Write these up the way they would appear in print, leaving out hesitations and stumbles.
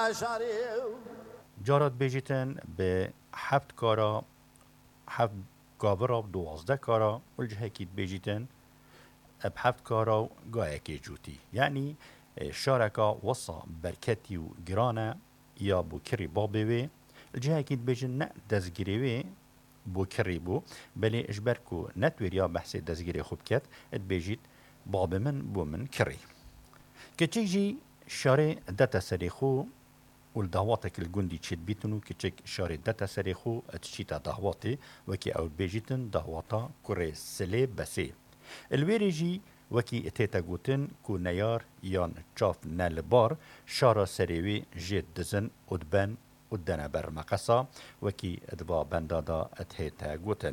جارت بیجیتن به 7 کارا 7 گاورا 12 کارا والجهه کیت بیجیتن اب 7 کارا گایه که جوتی یعنی شارکا وصا برکتی و گرانه یا بو کری بابی وی الجهه کیت بیجن نه دزگیری وی بو کری بو بلی اجبرکو نتویریا بحث دزگیری خوب کت اد بیجیت باب من بو من کری که جی شاره دتا سریخو والدهواتك الجندي تشيت بيتنو كتشك شاري داتا سريخو تشيتا دهواتي وكي او بيجيتن دهواتا كوري سلي بسي الويريجي وكي اتيتا جوتن كو نيار يان تشاف نالبار شارا سريوي جيت دزن ودبن ودنا برمقصا وكي ادبا بندادا اتيتا جوتن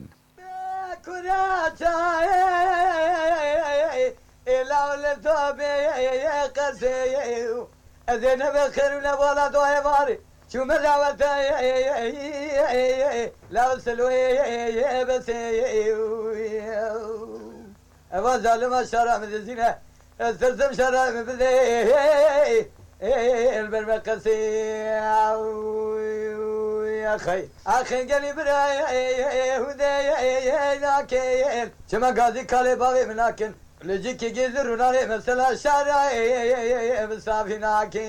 أذن بخير ولا دواء باري شو مراوت لا سلوي بس أبغى ظالم الشرع من الزنا استرسم شرع من بدي البرمقسي يا أخي قلي براي ودي لكن شما قاضي كالي باغي مناكن لجيك يجذرون مثل الشارع بصافيناك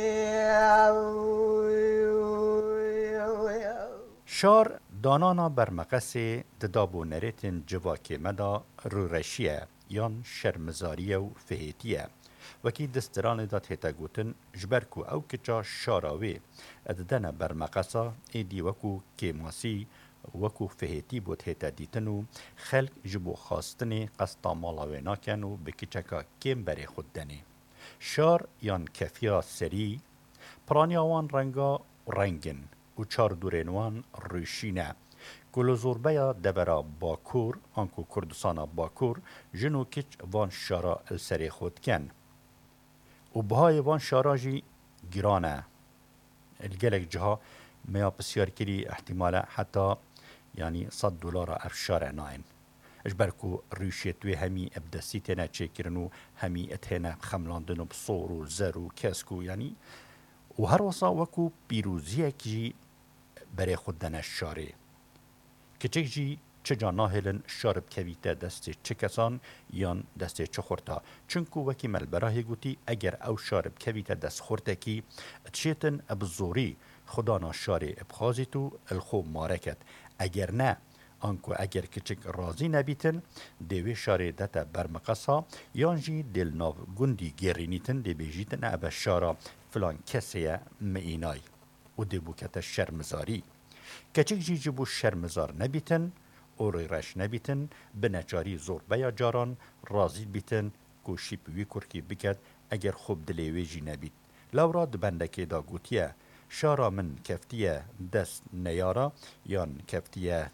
شار دانانا برمقسي ددابو نريتن جواكي مدا رورشيه يان شرمزاريه و فهيتيه وكي دستران دات هيتا گوتن جبركو او كچا شاراوي اددنا برمقصا ايدي وكو كيماسي وكو فهيتي بوت هيتا ديتنو خلق جبو خاستني قسطا مالاوي ناكنو بكچكا كيم بري خودني شار يان كفيا سري پرانياوان رنگا رنگن و چار دورنوان روشینه کلو زوربیا دبرا باکور آنکو کردستانا باکور جنو کچ وان شارا السری خود کن و بهای وان شارا جی گرانه الگلک جها میا بسیار کری احتمالا حتی يعني $100 افشار ناين اجبركو روشيتوي همي ابدسيتنا تشيكرنو همي اتهنا خملاندنو بصور و زر و كاسكو يعني وهر وصا وكو بيروزيه كي بري خودنا الشاري كچك جي چجا ناهلن شارب كويتا دست چكسان يان دست چخورتا چنكو وكي ملبراه گوتي اگر او شارب كويتا دست خورتا كي تشيتن ابزوري خدانا شاري ابخازيتو الخو ماركت اگر نه آنکو اگر کچک رازی نبیتن دوی شاره دتا برمقصا یانجی دل ناو گندی گرینیتن دی بیجیتن ابا شارا فلان کسیه مئینای و دی بوکت شرمزاری کچک جی جبو شرمزار نبیتن اوری رش نبیتن بنچاری زور بیا جاران رازی بیتن کو شیپ وی کرکی بکد اگر خوب دلیوی جی نبیت لورا دبندکی دا گوتیه شارا من کفتیه دست نیارا یان کفتیه